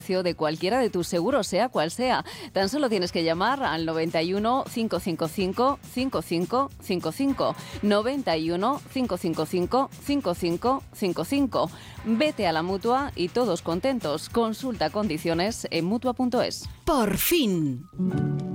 de cualquiera de tus seguros, sea cual sea. Tan solo tienes que llamar al 91 555 5555. 91 555 5555. Vete a la Mutua y todos contentos. Consulta condiciones en Mutua.es. Por fin.